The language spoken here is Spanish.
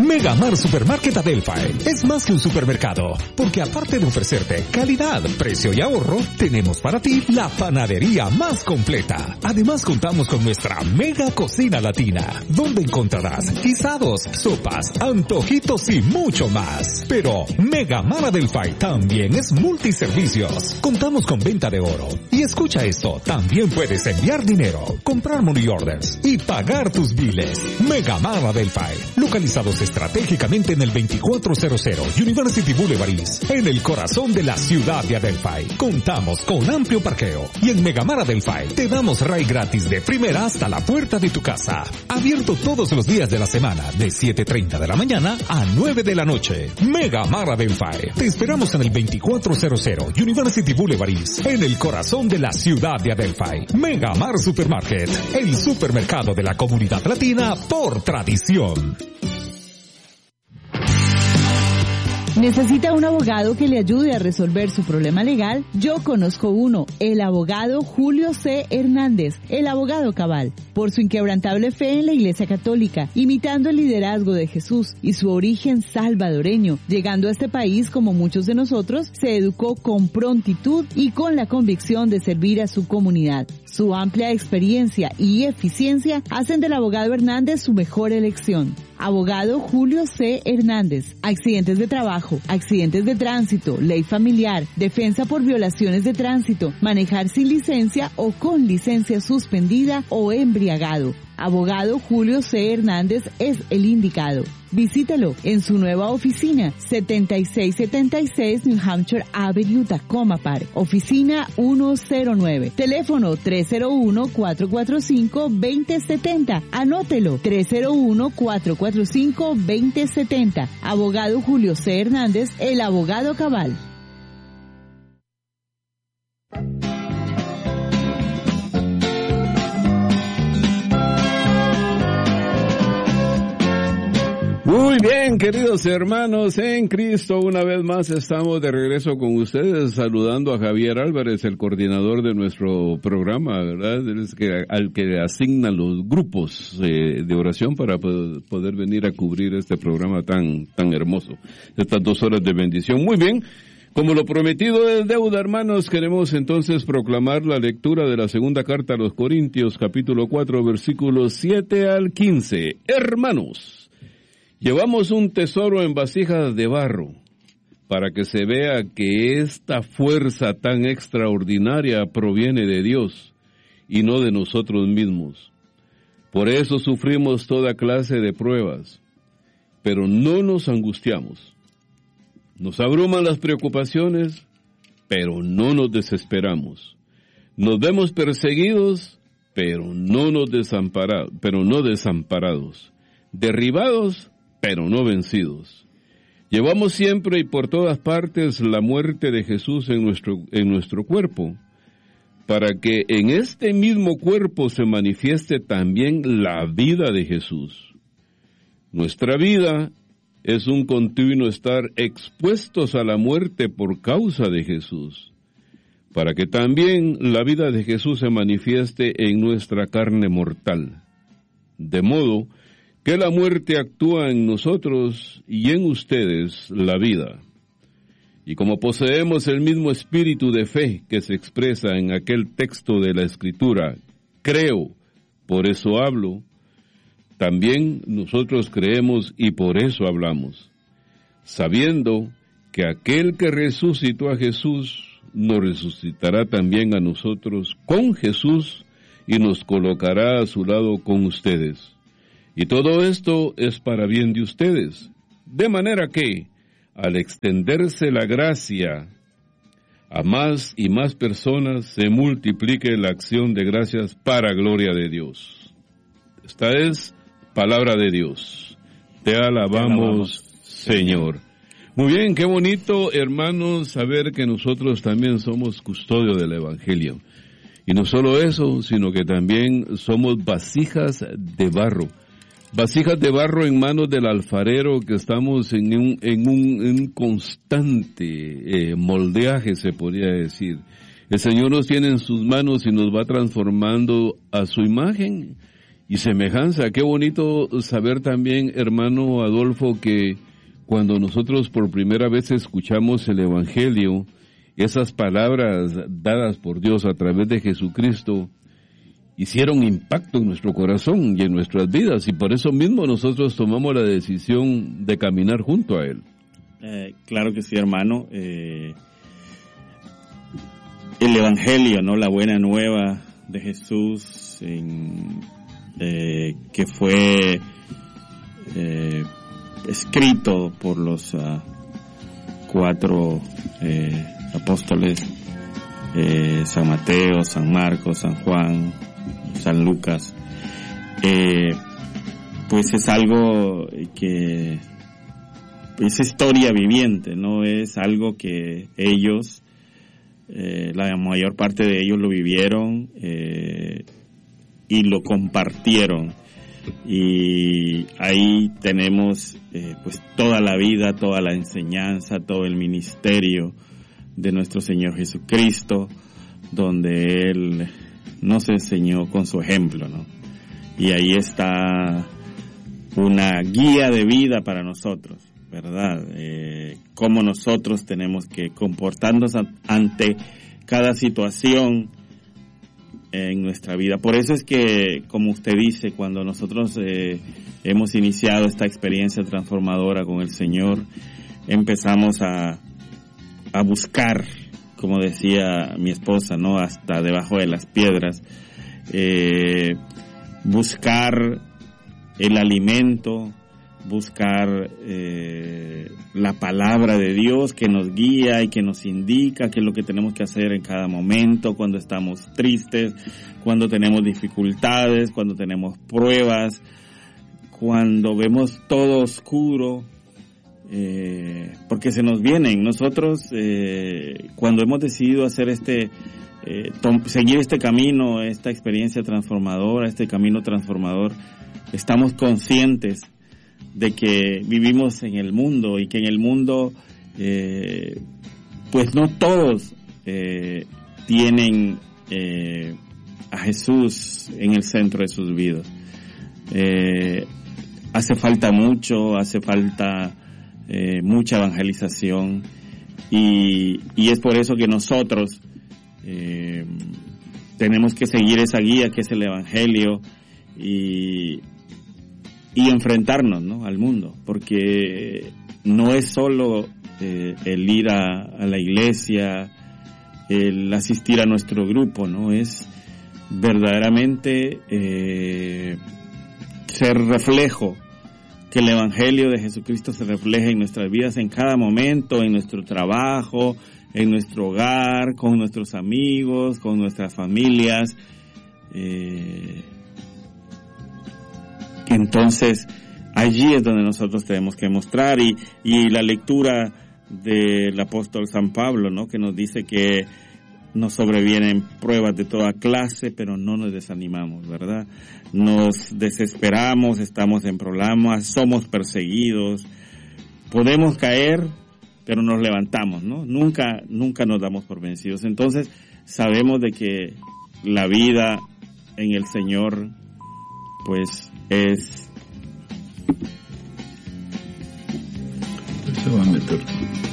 Megamar Supermarket Adelphi es más que un supermercado, porque aparte de ofrecerte calidad, precio y ahorro, tenemos para ti la panadería más completa. Además contamos con nuestra mega cocina latina, donde encontrarás guisados, sopas, antojitos y mucho más. Pero Megamar Adelphi también es multiservicios. Contamos con venta de oro. Y escucha esto, también puedes enviar dinero, comprar money orders y pagar tus biles. Megamar Adelphi, localizados estratégicamente en el 2400 University Boulevard East, en el corazón de la ciudad de Adelphi. Contamos con amplio parqueo y en Megamar Adelphi te damos ride gratis de primera hasta la puerta de tu casa. Abierto todos los días de la semana de 7:30 de la mañana a 9 de la noche. Megamar Adelphi. Te esperamos en el 2400 University Boulevard East, en el corazón de la ciudad de Adelphi. Megamar Supermarket, el supermercado de la comunidad latina por tradición. ¿Necesita un abogado que le ayude a resolver su problema legal? Yo conozco uno, el abogado Julio C. Hernández, el abogado cabal. Por su inquebrantable fe en la Iglesia Católica, imitando el liderazgo de Jesús y su origen salvadoreño, llegando a este país como muchos de nosotros, se educó con prontitud y con la convicción de servir a su comunidad. Su amplia experiencia y eficiencia hacen del abogado Hernández su mejor elección. Abogado Julio C. Hernández. Accidentes de trabajo, accidentes de tránsito, ley familiar, defensa por violaciones de tránsito, manejar sin licencia o con licencia suspendida o embriagado. Abogado Julio C. Hernández es el indicado. Visítalo en su nueva oficina, 7676 New Hampshire Avenue, Tacoma Park. Oficina 109. Teléfono 301-445-2070. Anótelo, 301-445-2070. Abogado Julio C. Hernández, el abogado cabal. Muy bien, queridos hermanos en Cristo, una vez más estamos de regreso con ustedes, saludando a Javier Álvarez, el coordinador de nuestro programa, ¿verdad? Es al que asignan los grupos de oración para poder venir a cubrir este programa tan hermoso, estas 2 horas de bendición. Muy bien. Como lo prometido es deuda, hermanos, queremos entonces proclamar la lectura de la segunda carta a los Corintios, capítulo 4, versículos 7 al 15. Hermanos, llevamos un tesoro en vasijas de barro, para que se vea que esta fuerza tan extraordinaria proviene de Dios, y no de nosotros mismos. Por eso sufrimos toda clase de pruebas, pero no nos angustiamos. Nos abruman las preocupaciones, pero no nos desesperamos. Nos vemos perseguidos, pero no desamparados. Derribados, pero no vencidos. Llevamos siempre y por todas partes la muerte de Jesús en nuestro cuerpo, para que en este mismo cuerpo se manifieste también la vida de Jesús. Nuestra vida es un continuo estar expuestos a la muerte por causa de Jesús, para que también la vida de Jesús se manifieste en nuestra carne mortal. De modo que la muerte actúa en nosotros y en ustedes la vida. Y como poseemos el mismo espíritu de fe que se expresa en aquel texto de la Escritura, creo, por eso hablo, también nosotros creemos y por eso hablamos, sabiendo que aquel que resucitó a Jesús nos resucitará también a nosotros con Jesús y nos colocará a su lado con ustedes. Y todo esto es para bien de ustedes, de manera que, al extenderse la gracia a más y más personas, se multiplique la acción de gracias para gloria de Dios. Esta es palabra de Dios. Te alabamos, Señor. Muy bien, qué bonito, hermanos, saber que nosotros también somos custodio del Evangelio. Y no solo eso, sino que también somos vasijas de barro. Vasijas de barro en manos del alfarero, que estamos en un constante moldeaje, se podría decir. El Señor nos tiene en sus manos y nos va transformando a su imagen y semejanza. Qué bonito saber también, hermano Adolfo, que cuando nosotros por primera vez escuchamos el Evangelio, esas palabras dadas por Dios a través de Jesucristo hicieron impacto en nuestro corazón y en nuestras vidas, y por eso mismo nosotros tomamos la decisión de caminar junto a Él. Claro que sí, hermano. El Evangelio, ¿no? La buena nueva de Jesús, que fue escrito por los 4 apóstoles, San Mateo, San Marcos, San Juan, San Lucas, pues es algo que es historia viviente, no es algo que ellos, la mayor parte de ellos lo vivieron y lo compartieron, y ahí tenemos pues toda la vida, toda la enseñanza, todo el ministerio de nuestro Señor Jesucristo, donde Él nos enseñó con su ejemplo, ¿no? Y ahí está una guía de vida para nosotros, ¿verdad? Cómo nosotros tenemos que comportarnos ante cada situación en nuestra vida. Por eso es que, como usted dice, cuando nosotros hemos iniciado esta experiencia transformadora con el Señor, empezamos a buscar, como decía mi esposa, ¿no? Hasta debajo de las piedras, buscar el alimento, buscar la palabra de Dios que nos guía y que nos indica qué es lo que tenemos que hacer en cada momento, cuando estamos tristes, cuando tenemos dificultades, cuando tenemos pruebas, cuando vemos todo oscuro, porque se nos vienen. Nosotros, cuando hemos decidido hacer seguir este camino, esta experiencia transformadora, este camino transformador, estamos conscientes de que vivimos en el mundo y que en el mundo, pues no todos tienen a Jesús en el centro de sus vidas. Hace falta mucho, hace falta mucha evangelización, y es por eso que nosotros tenemos que seguir esa guía que es el Evangelio y enfrentarnos, ¿no?, al mundo, porque no es solo el ir a la iglesia, el asistir a nuestro grupo, ¿no? Es verdaderamente ser reflejo, que el Evangelio de Jesucristo se refleje en nuestras vidas en cada momento, en nuestro trabajo, en nuestro hogar, con nuestros amigos, con nuestras familias. Entonces, allí es donde nosotros tenemos que mostrar, y la lectura del apóstol San Pablo, ¿no?, que nos dice que nos sobrevienen pruebas de toda clase, pero no nos desanimamos, ¿verdad? Nos desesperamos, estamos en problemas, somos perseguidos, podemos caer, pero nos levantamos, ¿no? Nunca nos damos por vencidos. Entonces, sabemos de que la vida en el Señor, pues, es... Se va a meter.